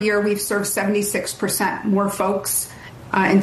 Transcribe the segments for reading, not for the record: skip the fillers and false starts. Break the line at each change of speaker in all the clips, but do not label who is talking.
year, we've served 76% more folks in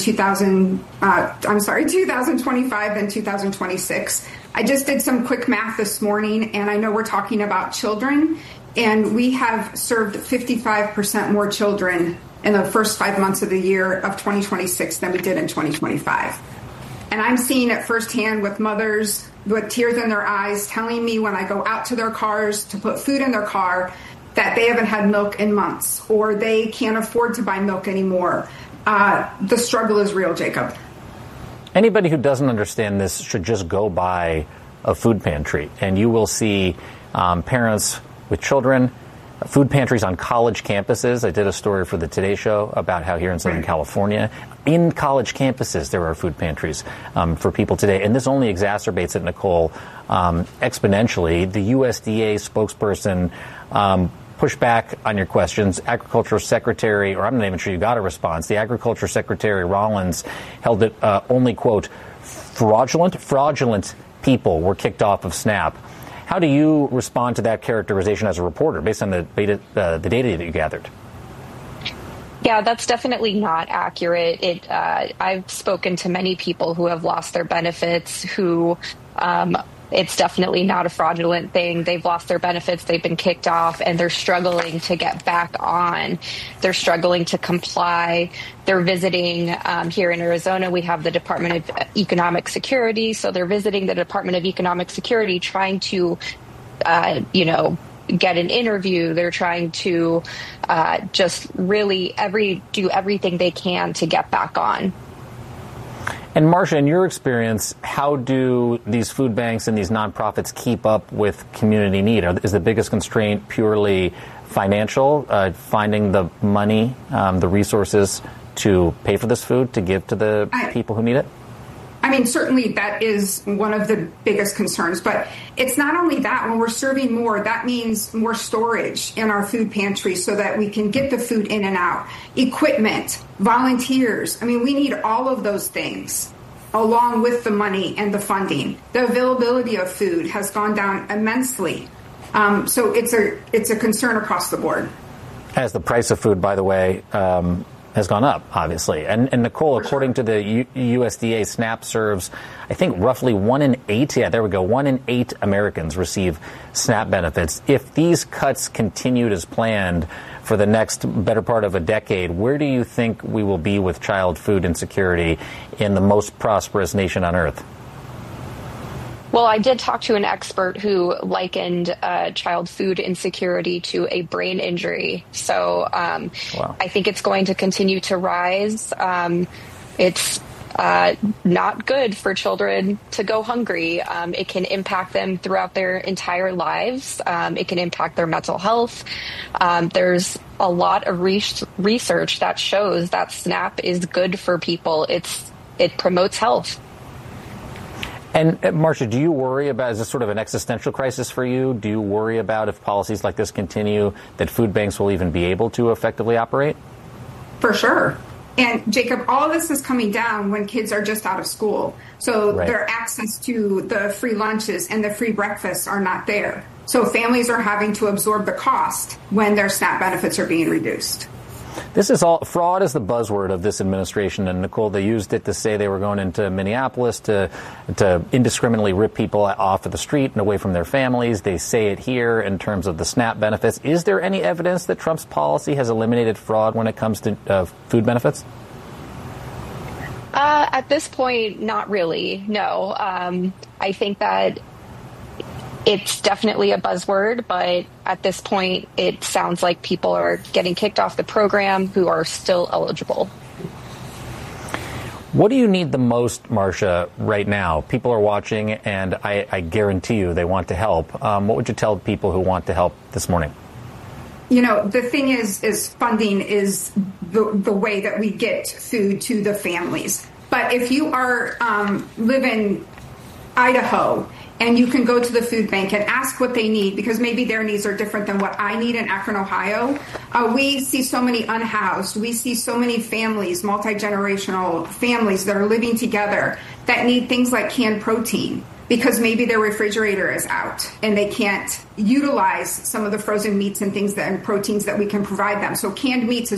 2025 than 2026. I just did some quick math this morning, and I know we're talking about children, and we have served 55% more children in the first 5 months of the year of 2026 than we did in 2025. And I'm seeing it firsthand with mothers with tears in their eyes telling me when I go out to their cars to put food in their car that they haven't had milk in months or they can't afford to buy milk anymore. The struggle is real, Jacob.
Anybody who doesn't understand this should just go by a food pantry, and you will see parents with children, food pantries on college campuses. I did a story for the Today Show about how here in Southern California, in college campuses, there are food pantries for people today. And this only exacerbates it, Nicole, exponentially. The USDA spokesperson pushed back on your questions. Agriculture Secretary, or I'm not even sure you got a response, the Agriculture Secretary Rollins held it only, quote, fraudulent people were kicked off of SNAP. How do you respond to that characterization as a reporter based on the data that you gathered?
Yeah, that's definitely not accurate. I've spoken to many people who have lost their benefits who it's definitely not a fraudulent thing. They've lost their benefits. They've been kicked off and they're struggling to get back on. They're struggling to comply. They're visiting here in Arizona. We have the Department of Economic Security. So they're visiting the Department of Economic Security trying to, get an interview. They're trying to just really do everything they can to get back on.
And Marcia, in your experience, how do these food banks and these nonprofits keep up with community need? Is the biggest constraint purely financial, finding the money, the resources to pay for this food, to give to the people who need it?
I mean, certainly that is one of the biggest concerns, but it's not only that. When we're serving more, that means more storage in our food pantry so that we can get the food in and out, equipment, volunteers. I mean, we need all of those things along with the money and the funding. The availability of food has gone down immensely. So it's a concern across the board.
As the price of food, by the way, has gone up, obviously. And Nicole, according to the USDA, SNAP serves, I think, roughly 1 in 8. Yeah, there we go. 1 in 8 Americans receive SNAP benefits. If these cuts continued as planned for the next better part of a decade, where do you think we will be with child food insecurity in the most prosperous nation on earth?
Well, I did talk to an expert who likened child food insecurity to a brain injury. So wow. I think it's going to continue to rise. It's not good for children to go hungry. It can impact them throughout their entire lives. It can impact their mental health. There's a lot of research that shows that SNAP is good for people. It promotes health.
And Marcia, do you worry about, is this sort of an existential crisis for you? Do you worry about, if policies like this continue, that food banks will even be able to effectively operate?
For sure. And Jacob, all of this is coming down when kids are just out of school. So their access to the free lunches and the free breakfasts are not there. So families are having to absorb the cost when their SNAP benefits are being reduced.
This is all, fraud is the buzzword of this administration, and Nicole, they used it to say they were going into Minneapolis to indiscriminately rip people off of the street and away from their families. They say it here in terms of the SNAP benefits. Is there any evidence that Trump's policy has eliminated fraud when it comes to food benefits?
At this point, not really, no. I think that it's definitely a buzzword, but at this point, it sounds like people are getting kicked off the program who are still eligible.
What do you need the most, Marcia, right now? People are watching, and I guarantee you they want to help. What would you tell people who want to help this morning?
You know, the thing is funding is the way that we get food to the families. But if you are live in Idaho, and you can go to the food bank and ask what they need, because maybe their needs are different than what I need in Akron, Ohio. We see so many unhoused. We see so many families, multi-generational families that are living together that need things like canned protein. because maybe their refrigerator is out and they can't utilize some of the frozen meats and things and proteins that we can provide them. So canned meats is